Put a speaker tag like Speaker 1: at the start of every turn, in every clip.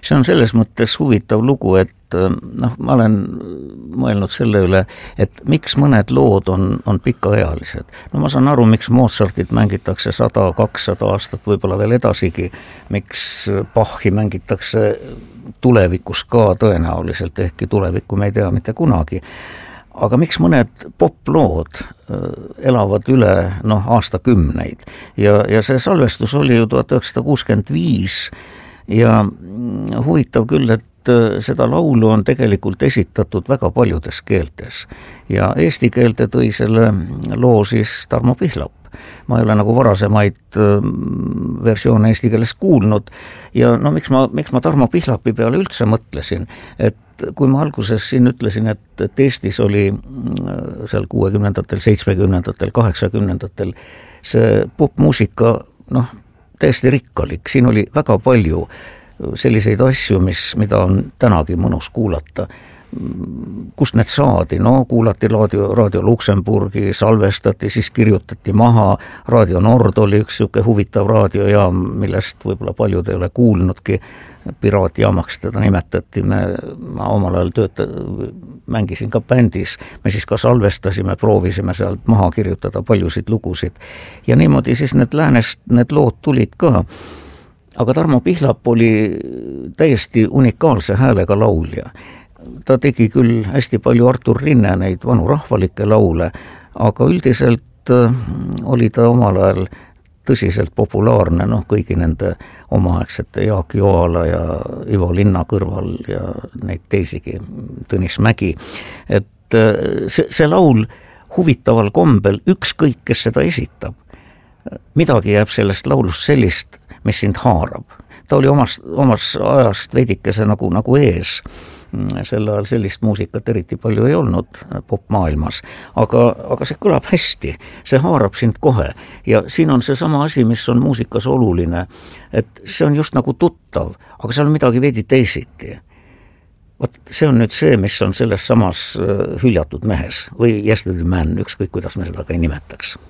Speaker 1: see on selles mõttes huvitav lugu, et ma olen mõelnud selle üle, et miks mõned lood on pikaealised. No ma saan aru, miks Mozartit mängitakse 100-200 aastat, võib-olla veel edasigi, miks Bachi mängitakse tulevikus ka tõenäoliselt, ehkki tulevikku me ei tea mitte kunagi. Aga miks mõned poplood elavad üle aastakümneid ja see salvestus oli ju 1965 ja huvitav küll, et seda laulu on tegelikult esitatud väga paljudes keeltes ja eesti keelte tõi selle loo siis Tarmo Pihlap. Ma ei ole nagu varasemaid versioone eesti keeles kuulnud ja miks ma Tarmo Pihlapi peale üldse mõtlesin, et kui ma alguses siin ütlesin, et Eestis oli seal 60-ndatel, 70-ndatel, 80-ndatel see popmuusika täiesti rikkalik, siin oli väga palju selliseid asju, mida on tänagi mõnus kuulata. Kust need saadi? Kuulati Raadio Luksemburgi, salvestati, siis kirjutati maha. Raadio Nord oli üks siuke huvitav raadiojaam, millest võib-olla paljud ei ole kuulnudki. Piraatjaamaks teda nimetati. Ma omal ajal mängisin ka bändis. Me siis ka salvestasime, proovisime sealt maha kirjutada paljusid lugusid. Ja niimoodi siis läänest need lood tulid ka. Aga Tarmo Pihlap oli täiesti unikaalse häälega laulja. Ta tegi küll hästi palju Artur Rinne neid vanu rahvalikke laule, aga üldiselt oli ta omal ajal tõsiselt populaarne kõigi nende omaaegsete Jaak Joala ja Ivo Linna kõrval ja neid teisigi, Tõnis Mägi. Et see laul huvitaval kombel, ükskõik kes seda esitab, midagi jääb sellest laulust sellist, mis sind haarab. Ta oli omas ajast veidikese nagu ees. Sel ajal sellist muusikat eriti palju ei olnud popmaailmas, aga see kõlab hästi, see haarab sind kohe ja siin on see sama asi, mis on muusikas oluline, et see on just nagu tuttav, aga seal on midagi veidi teisiti. See on nüüd see, mis on selles samas hüljatud mehes või Yesterday Man, ükskõik kuidas me seda ka ei nimetaks.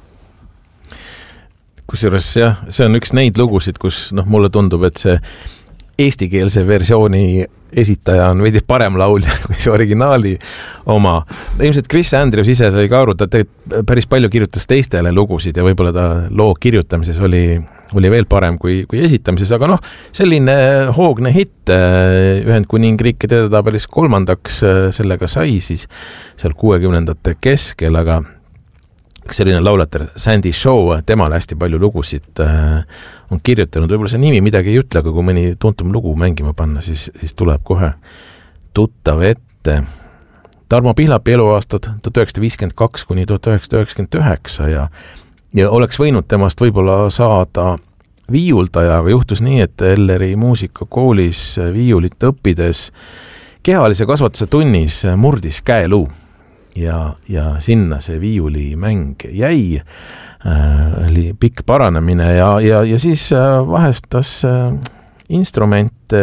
Speaker 2: Kusjuures jah, see on üks neid lugusid, kus mulle tundub, et see eestikeelse versiooni esitaja on veidi parem laulja kui see originaali oma. Ilmselt Chris Andrews ise sai ka aru, ta päris palju kirjutas teistele lugusid ja võib-olla ta loo kirjutamises oli veel parem kui esitamises, aga selline hoogne hitt Ühendkuningriiki edetabelis 3. sellega sai siis seal 60-ndate keskel, aga selline laulatar Sandy Shaw, temale hästi palju lugusid on kirjutanud, võib-olla see nimi midagi ei ütle, aga kui mõni tuntum lugu mängima panna, siis tuleb kohe tuttav ette. Tarmo Pihlapi eluaastad 1952 kuni 1999 ja oleks võinud temast võib-olla saada viiuldaja, aga juhtus nii, et Elleri muusikakoolis viiulit õppides kehalise kasvatuse tunnis murdis käeluu. Ja sinna see viiulimäng jäi, oli pikk paranemine ja siis vahestas instrumente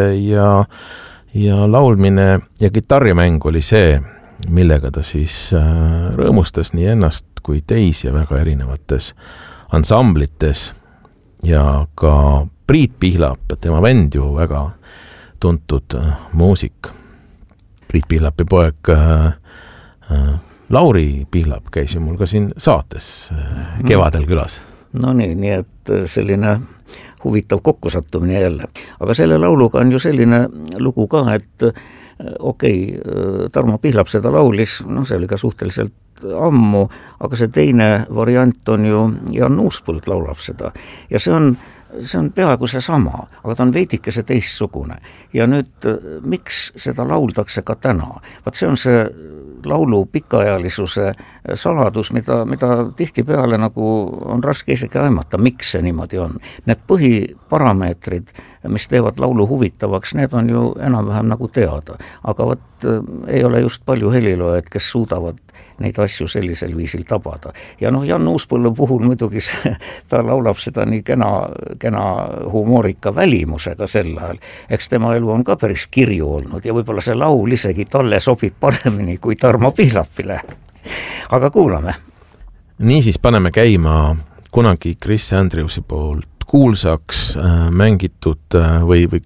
Speaker 2: ja laulmine ja kitarrimäng oli see, millega ta siis rõõmustas nii ennast kui teisi ja väga erinevates ansamblites ja ka Priit Pihlap, tema vend ju väga tuntud muusik. Priit Pihlapi poeg Lauri Pihlap käis ju mul ka siin saates kevadel külas.
Speaker 1: Nii et selline huvitav kokkusattumine jälle. Aga selle lauluga on ju selline lugu ka, et Tarmo Pihlap seda laulis, see oli ka suhteliselt ammu, aga see teine variant on ju Jan Uuspõld laulab seda ja see on peaaegu see sama, aga ta on veidike see teistsugune. Ja nüüd, miks seda lauldakse ka täna? See on see laulu pikaajalisuse saladus, mida tihtipeale nagu on raske isegi aimata, miks see niimoodi on. Need põhiparameetrid, mis teevad laulu huvitavaks, need on ju enam-vähem nagu teada. Aga ei ole just palju heliloojaid, kes suudavad neid asju sellisel viisil tabada. Ja Jan Uuspõllu puhul muidugi ta laulab seda nii kena humoorika välimusega sel ajal. Eks tema elu on ka päris kirju olnud ja võib-olla see laul isegi talle sobib paremini kui Tarmo Pihlapile. Aga kuulame.
Speaker 2: Niisiis paneme käima kunagi Chris Andrewsi poolt kuulsaks mängitud või